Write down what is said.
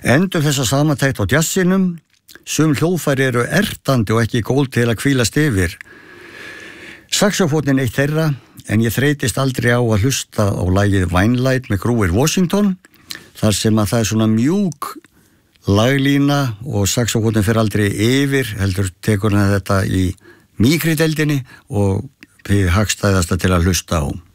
Endur þessa samantækt á jazzinum. Sum hljóðfæri eru ertandi og ekki góð til að hvílast yfir. Saxófóninn eitt þeirra, en ég þreytist aldrei á að hlusta á lagið Winelight með Grover Washington, þar sem að það svona mjúk laglína og saxófóninn fer aldrei yfir, heldur tekur hann þetta í mýkri deildinni og hagstæðasta til að hlusta á.